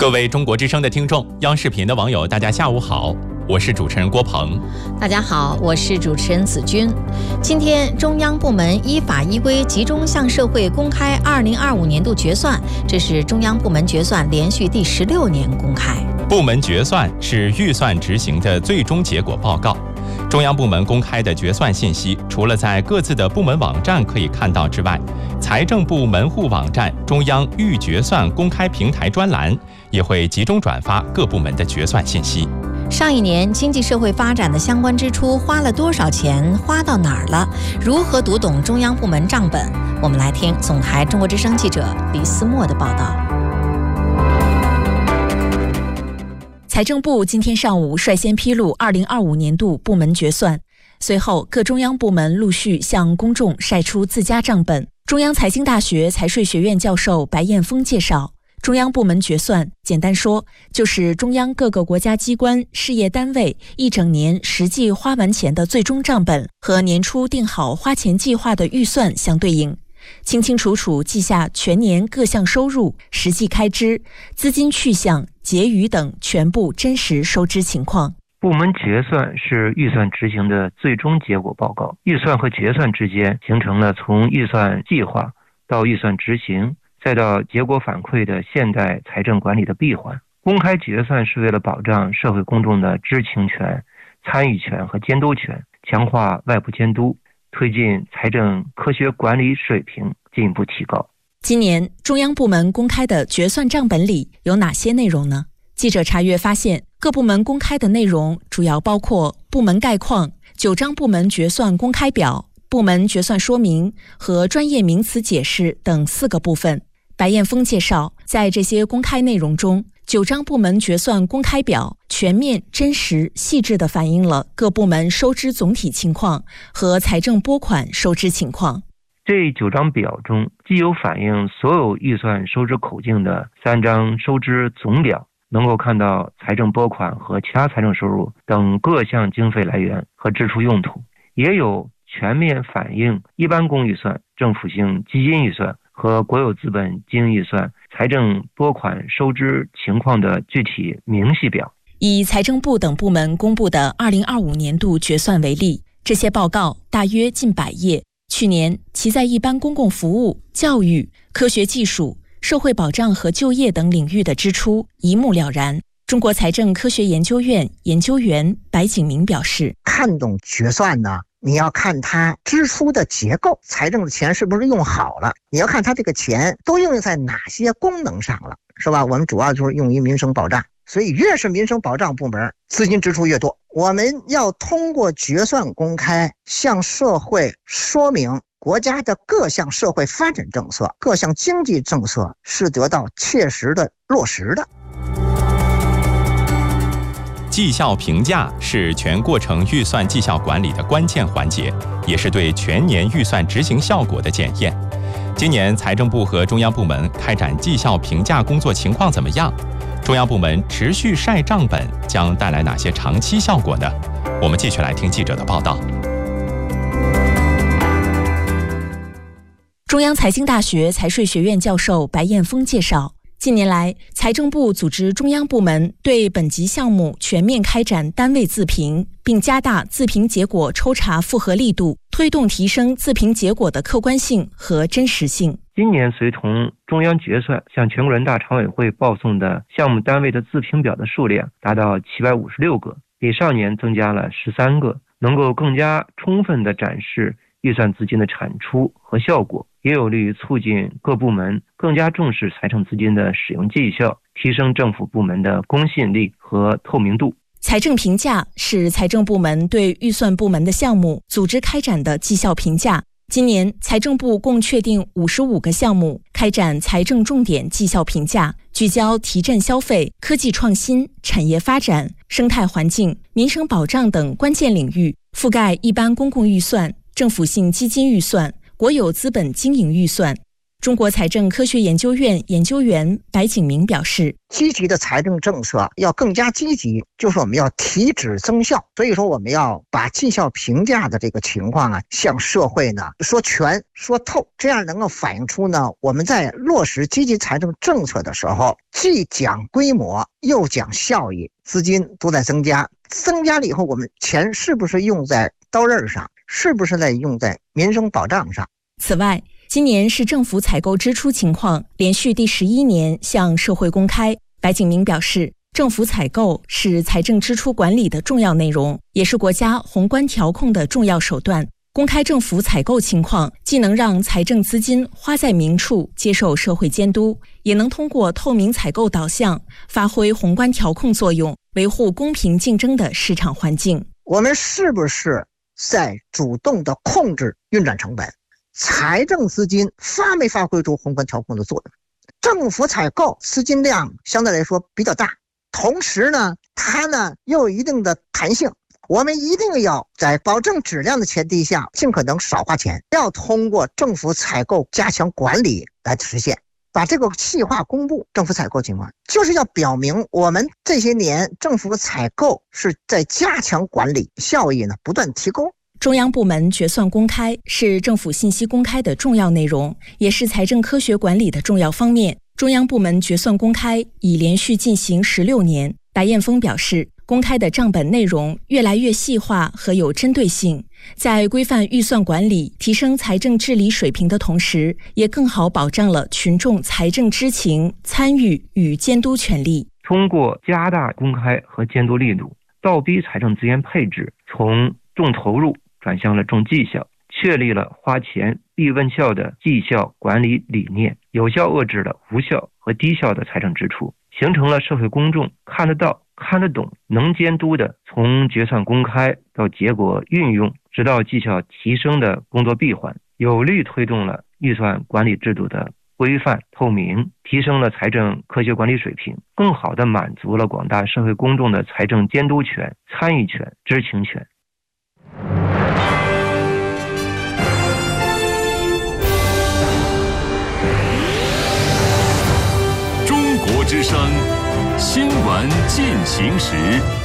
各位中国之声的听众，央视频的网友，大家下午好，我是主持人郭鹏。 大家好，我是主持人子君。今天中央部门依法依规集中向社会公开2025年度决算，这是中央部门决算连续第16年公开。 部门决算是预算执行的最终结果报告。中央部门公开的决算信息，除了在各自的部门网站可以看到之外，财政部门户网站中央预决算公开平台专栏也会集中转发各部门的决算信息。 上一年经济社会发展的相关支出花了多少钱，花到哪儿了？如何读懂中央部门账本？我们来听总台中国之声记者李思墨的报道。 财政部今天上午率先披露2025年度部门决算，随后各中央部门陆续向公众晒出自家账本。中央财经大学财税学院教授白彦峰介绍，中央部门决算简单说就是中央各个国家机关、事业单位一整年实际花完钱的最终账本和年初定好花钱计划的预算相对应，清清楚楚记下全年各项收入、实际开支、资金去向、结余等全部真实收支情况。 部门决算是预算执行的最终结果报告，预算和决算之间形成了从预算计划到预算执行再到结果反馈的现代财政管理的闭环。公开决算是为了保障社会公众的知情权、参与权和监督权，强化外部监督，推进财政科学管理水平进一步提高。 今年中央部门公开的决算账本里有哪些内容呢？记者查阅发现，各部门公开的内容主要包括部门概况、9张部门决算公开表、部门决算说明和专业名词解释等4个部分。白彦峰介绍，在这些公开内容中，9张部门决算公开表全面、真实、细致地反映了各部门收支总体情况和财政拨款收支情况。 这9张表中，既有反映所有预算收支口径的3张收支总表，能够看到财政拨款和其他财政收入等各项经费来源和支出用途，也有全面反映一般公预算、政府性基金预算和国有资本经营预算财政拨款收支情况的具体明细表。 以财政部等部门公布的2025年度决算为例，这些报告大约近100页。去年其在一般公共服务、教育、科学技术、社会保障和就业等领域的支出一目了然。中国财政科学研究院研究员白景明表示， 看懂决算呢，你要看它支出的结构，财政的钱是不是用好了，你要看它这个钱都用在哪些功能上了，是吧？我们主要就是用于民生保障，所以越是民生保障部门资金支出越多。我们要通过决算公开向社会说明国家的各项社会发展政策、各项经济政策是得到切实的落实的。 绩效评价是全过程预算绩效管理的关键环节，也是对全年预算执行效果的检验。今年财政部和中央部门开展绩效评价工作情况怎么样？中央部门持续晒账本将带来哪些长期效果呢？我们继续来听记者的报道。 中央财经大学财税学院教授白彦峰介绍，近年来，财政部组织中央部门对本级项目全面开展单位自评，并加大自评结果抽查复核力度，推动提升自评结果的客观性和真实性。 今年随同中央决算向全国人大常委会报送的项目单位的自评表的数量达到756个，比上年增加了13个，能够更加充分地展示预算资金的产出和效果，也有利于促进各部门更加重视财政资金的使用绩效，提升政府部门的公信力和透明度。 财政评价是财政部门对预算部门的项目组织开展的绩效评价。今年财政部共确定55个项目，开展财政重点绩效评价，聚焦提振消费、科技创新、产业发展、生态环境、民生保障等关键领域，覆盖一般公共预算、政府性基金预算、国有资本经营预算。 中国财政科学研究院研究员白景明表示， 积极的财政政策要更加积极，就是我们要提质增效。所以说我们要把绩效评价的这个情况向社会说全说透，这样能够反映出我们在落实积极财政政策的时候，既讲规模又讲效益，资金都在增加。增加了以后，我们钱是不是用在刀刃上，是不是在用在民生保障上？ 此外，今年市政府采购支出情况连续第11年向社会公开。白景明表示，政府采购是财政支出管理的重要内容，也是国家宏观调控的重要手段。公开政府采购情况，既能让财政资金花在明处，接受社会监督，也能通过透明采购导向，发挥宏观调控作用，维护公平竞争的市场环境。 我们是不是在主动的控制运转成本？财政资金发没发挥出宏观调控的作用？政府采购资金量相对来说比较大，同时它又有一定的弹性。我们一定要在保证质量的前提下，尽可能少花钱，要通过政府采购加强管理来实现。把这个细化公布政府采购情况，就是要表明我们这些年政府采购是在加强管理，效益不断提高。 中央部门决算公开是政府信息公开的重要内容，也是财政科学管理的重要方面。中央部门决算公开已连续进行16年。白彦峰表示，公开的账本内容越来越细化和有针对性，在规范预算管理、提升财政治理水平的同时，也更好保障了群众财政知情、参与与监督权利。 通过加大公开和监督力度，倒逼财政资源配置从重投入转向了重绩效，确立了花钱必问效的绩效管理理念，有效遏制了无效和低效的财政支出，形成了社会公众看得到、看得懂、能监督的从决算公开到结果运用直到绩效提升的工作闭环，有力推动了预算管理制度的规范透明，提升了财政科学管理水平，更好地满足了广大社会公众的财政监督权、参与权、知情权。 中国之声新闻进行时。